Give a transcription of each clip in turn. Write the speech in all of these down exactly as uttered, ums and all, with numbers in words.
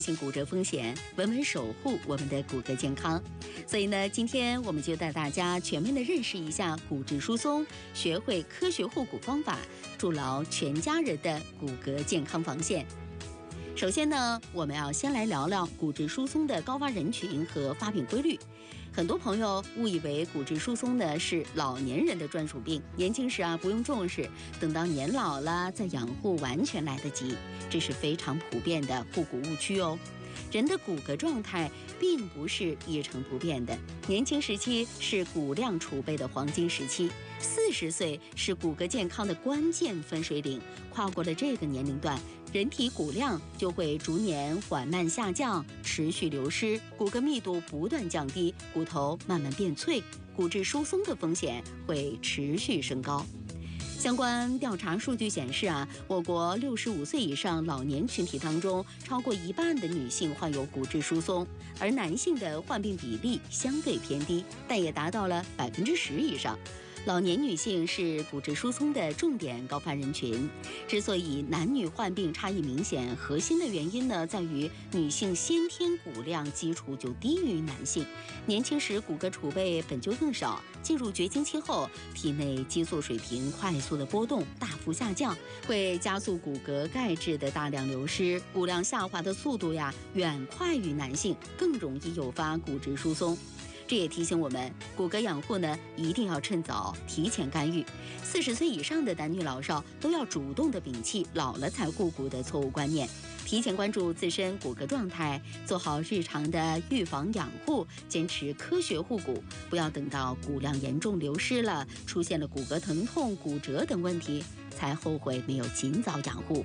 性骨折风险，稳稳守护我们的骨骼健康。所以呢，今天我们就带大家全面的认识一下骨质疏松，学会科学护骨方法，筑牢全家人的骨骼健康防线。首先呢，我们要先来聊聊骨质疏松的高发人群和发病规律。很多朋友误以为骨质疏松呢是老年人的专属病，年轻时啊不用重视，等到年老了再养护完全来得及，这是非常普遍的护骨误区哦。人的骨骼状态并不是一成不变的，年轻时期是骨量储备的黄金时期，四十岁是骨骼健康的关键分水岭，跨过了这个年龄段，人体骨量就会逐年缓慢下降，持续流失，骨骼密度不断降低，骨头慢慢变脆，骨质疏松的风险会持续升高。相关调查数据显示啊，我国六十五岁以上老年群体当中，超过一半的女性患有骨质疏松，而男性的患病比例相对偏低，但也达到了百分之十以上。老年女性是骨质疏松的重点高发人群。之所以男女患病差异明显，核心的原因呢，在于女性先天骨量基础就低于男性，年轻时骨骼储备本就更少，进入绝经期后，体内激素水平快速的波动，大幅下降，会加速骨骼钙质的大量流失，骨量下滑的速度呀，远快于男性，更容易诱发骨质疏松。这也提醒我们，骨骼养护呢，一定要趁早，提前干预。四十岁以上的男女老少都要主动的摒弃老了才护骨的错误观念，提前关注自身骨骼状态，做好日常的预防养护，坚持科学护骨，不要等到骨量严重流失了，出现了骨骼疼痛、骨折等问题，才后悔没有尽早养护。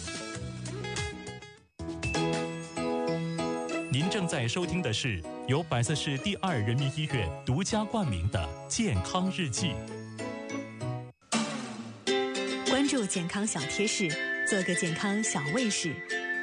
您正在收听的是由百色市第二人民医院独家冠名的健康日记。 关注健康小贴士，做个健康小卫士。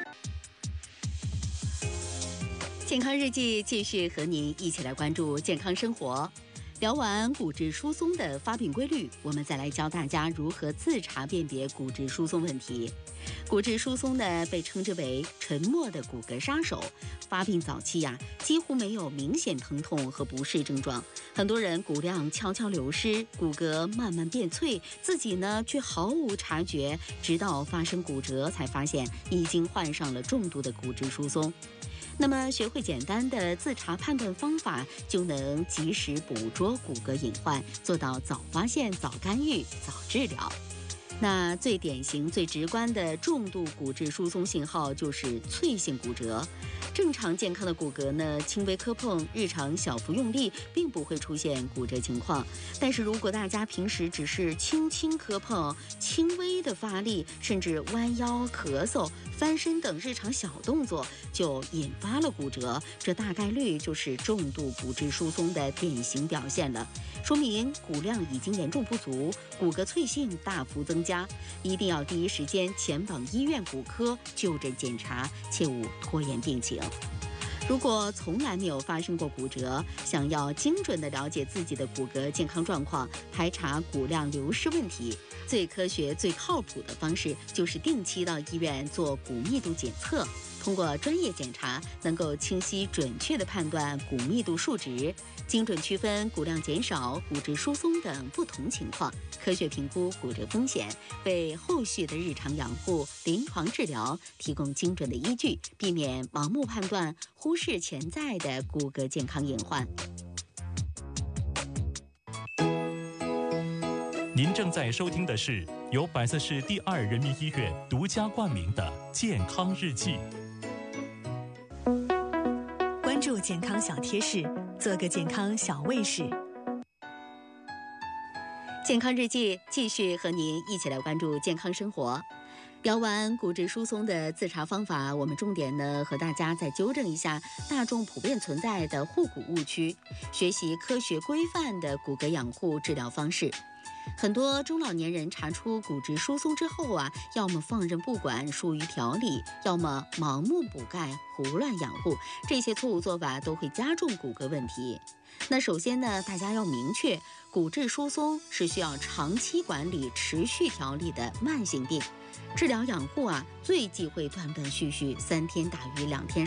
健康日记继续和您一起来关注健康生活。聊完骨质疏松的发病规律，我们再来教大家如何自查辨别骨质疏松问题。骨质疏松呢，被称之为沉默的骨骼杀手。发病早期呀、啊，几乎没有明显疼痛和不适症状，很多人骨量悄悄流失，骨骼慢慢变脆，自己呢却毫无察觉，直到发生骨折才发现已经患上了重度的骨质疏松。那么学会简单的自查判断方法，就能及时捕捉骨骼隐患，做到早发现、早干预、早治疗。那最典型、最直观的重度骨质疏松信号就是脆性骨折。正常健康的骨骼呢，轻微磕碰、日常小幅用力，并不会出现骨折情况。但是如果大家平时只是轻轻磕碰、轻微的发力，甚至弯腰、咳嗽、翻身等日常小动作，就引发了骨折，这大概率就是重度骨质疏松的典型表现了，说明骨量已经严重不足，骨骼脆性大幅增加，一定要第一时间前往医院骨科就诊检查，切勿拖延病情。如果从来没有发生过骨折，想要精准地了解自己的骨骼健康状况，排查骨量流失问题，最科学、最靠谱的方式就是定期到医院做骨密度检测。通过专业检查，能够清晰准确地判断骨密度数值，精准区分骨量减少、骨质疏松等不同情况，科学评估骨折风险，为后续的日常养护、临床治疗提供精准的依据，避免盲目判断，忽视潜在的骨骼健康隐患。 您正在收听的是由百色市第二人民医院独家冠名的健康日记。 关注健康小贴士，做个健康小卫士。 健康日记继续和您一起来关注健康生活。聊完骨质疏松的自查方法，我们重点呢和大家再纠正一下大众普遍存在的护骨误区，学习科学规范的骨骼养护治疗方式。 很多中老年人查出骨质疏松之后啊，要么放任不管疏于调理，要么盲目补钙胡乱养护，这些错误做法都会加重骨骼问题。那首先呢，大家要明确，骨质疏松是需要长期管理、持续调理的慢性病。治疗养护啊，最忌讳断断续续，三天打鱼两天